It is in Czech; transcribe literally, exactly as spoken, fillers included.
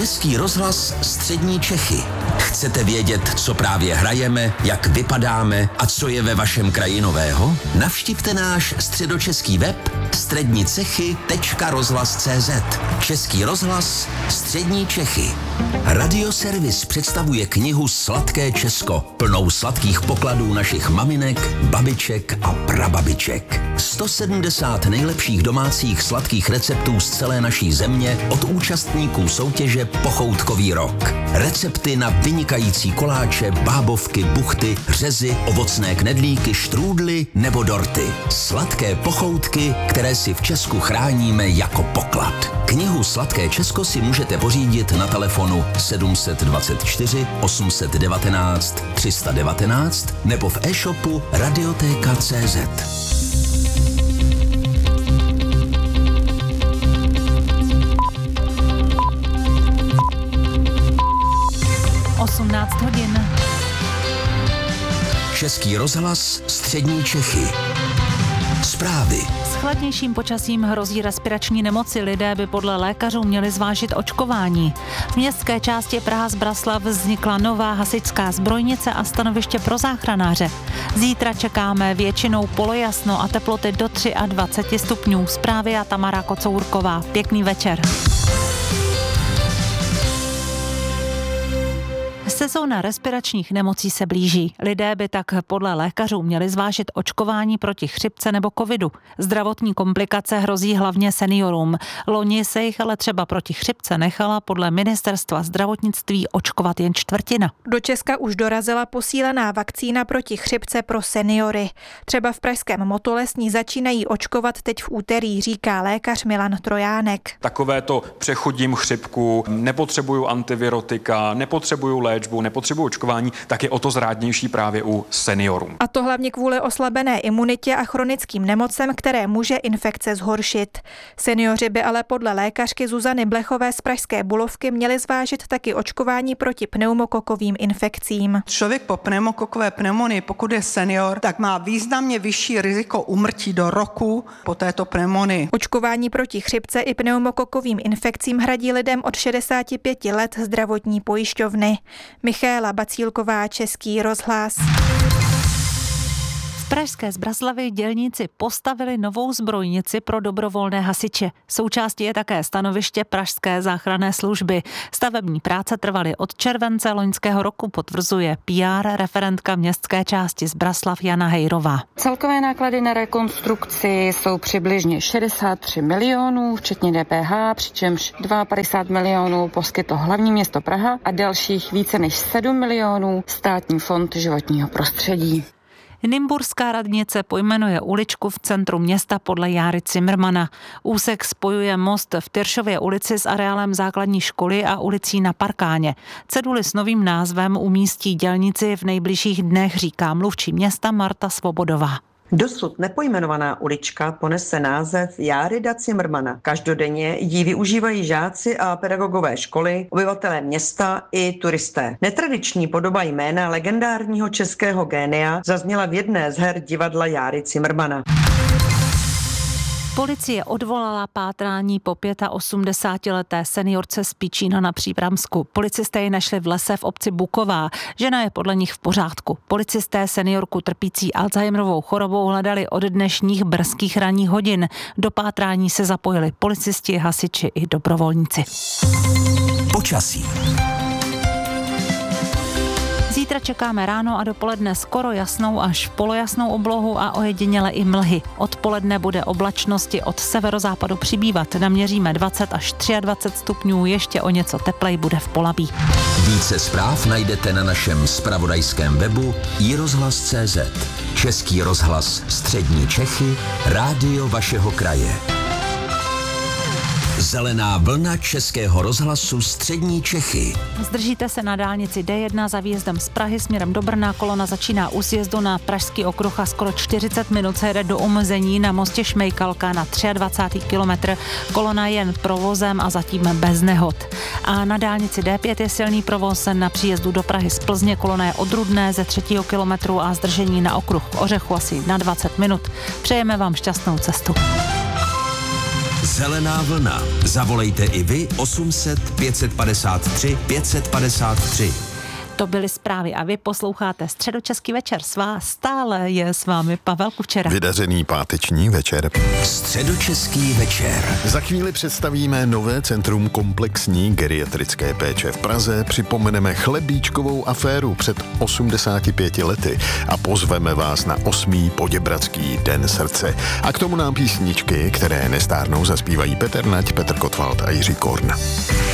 Český rozhlas Střední Čechy. Chcete vědět, co právě hrajeme, jak vypadáme a co je ve vašem kraji nového? Navštivte náš středočeský web střednicechy tečka rozhlas tečka cé zet. Český rozhlas Střední Čechy. Radioservis představuje knihu Sladké Česko, plnou sladkých pokladů našich maminek, babiček a prababiček. sto sedmdesát nejlepších domácích sladkých receptů z celé naší země od účastníků soutěže Pochoutkový rok. Recepty na vynikající koláče, bábovky, buchty, řezy, ovocné knedlíky, štrůdly nebo dorty. Sladké pochoutky, které si v Česku chráníme jako poklad. Knihu Sladké Česko si můžete pořídit na telefonu sedm set dvacet čtyři osm set devatenáct tři sta devatenáct nebo v e-shopu radiotéka tečka cé zet. osmnáct hodin. Český rozhlas Střední Čechy. Zprávy. S chladnějším počasím hrozí respirační nemoci. Lidé by podle lékařů měli zvážit očkování. V městské části Praha-Zbraslav vznikla nová hasičská zbrojnice a stanoviště pro záchranáře. Zítra čekáme většinou polojasno a teploty do dvacet tři stupňů. Zprávy a Tamara Kocourková. Pěkný večer. Sezóna respiračních nemocí se blíží. Lidé by tak podle lékařů měli zvážit očkování proti chřipce nebo covidu. Zdravotní komplikace hrozí hlavně seniorům. Loni se jich ale třeba proti chřipce nechala podle ministerstva zdravotnictví očkovat jen čtvrtina. Do Česka už dorazila posílená vakcína proti chřipce pro seniory. Třeba v pražském Motolesní začínají očkovat teď v úterý, říká lékař Milan Trojánek. Takovéto přechodím chřipku, nepotřebuju antivirotika, nepotřebuju léčbu, nepotřebují očkování, tak je o to zrádnější právě u seniorů. A to hlavně kvůli oslabené imunitě a chronickým nemocem, které může infekce zhoršit. Seniori by ale podle lékařky Zuzany Blechové z pražské Bulovky měli zvážit taky očkování proti pneumokokovým infekcím. Člověk po pneumokokové pneumonii, pokud je senior, tak má významně vyšší riziko úmrtí do roku po této pneumonii. Očkování proti chřipce i pneumokokovým infekcím hradí lidem od šedesáti pěti let zdravotní pojišťovny. Michaela Bacílková, Český rozhlas. V pražské Zbraslavi dělníci postavili novou zbrojnici pro dobrovolné hasiče. Součástí je také stanoviště pražské záchranné služby. Stavební práce trvaly od července loňského roku, potvrzuje P R referentka městské části Zbraslav Jana Hejrová. Celkové náklady na rekonstrukci jsou přibližně šedesát tři milionů, včetně D P H, přičemž padesát dva milionů poskytlo hlavní město Praha a dalších více než sedm milionů Státní fond životního prostředí. Nymburská radnice pojmenuje uličku v centru města podle Járy Cimrmana. Úsek spojuje most v Tyršově ulici s areálem základní školy a ulicí na Parkáně. Ceduly s novým názvem umístí dělníci v nejbližších dnech, říká mluvčí města Marta Svobodová. Dosud nepojmenovaná ulička ponese název Járida Cimrmana. Každodenně ji využívají žáci a pedagogové školy, obyvatelé města i turisté. Netradiční podoba jména legendárního českého génia zazněla v jedné z her divadla Járy Cimrmana. Policie odvolala pátrání po osmdesátileté seniorce z Pičína na Příbramsku. Policisté ji našli v lese v obci Buková. Žena je podle nich v pořádku. Policisté seniorku trpící Alzheimerovou chorobou hledali od dnešních brzkých ranních hodin. Do pátrání se zapojili policisti, hasiči i dobrovolníci. Počasí. Zítra čekáme ráno a dopoledne skoro jasnou až polojasnou oblohu a ojediněle i mlhy. Odpoledne bude oblačnosti od severozápadu přibývat. Naměříme dvacet až dvacet tři stupňů, ještě o něco teplej bude v Polabí. Více zpráv najdete na našem zpravodajském webu i rozhlas tečka cé zet. Český rozhlas Střední Čechy, rádio vašeho kraje. Zelená vlna Českého rozhlasu Střední Čechy. Zdržíte se na dálnici D jedna za výjezdem z Prahy směrem do Brna. Kolona začíná u sjezdu na Pražský okruh a skoro čtyřicet minut se jede do omezení na mostě Šmejkalka na dvacátý třetí kilometr. Kolona jen provozem a zatím bez nehod. A na dálnici D pět je silný provoz na příjezdu do Prahy z Plzně. Kolona je od Rudné ze třetího kilometru a zdržení na okruh Ořechu asi na dvacet minut. Přejeme vám šťastnou cestu. Zelená vlna. Zavolejte i vy osm set pět padesát tři pět padesát tři. To byly zprávy a vy posloucháte Středočeský večer. Svá stále je s vámi Pavel Kučera. Vydařený páteční večer. Středočeský večer. Za chvíli představíme nové centrum komplexní geriatrické péče v Praze, připomeneme chlebíčkovou aféru před osmdesáti pěti lety a pozveme vás na osmý Poděbradský den srdce. A k tomu nám písničky, které nestárnou, zaspívají Petr Nať, Petr Kotwald a Jiří Korn.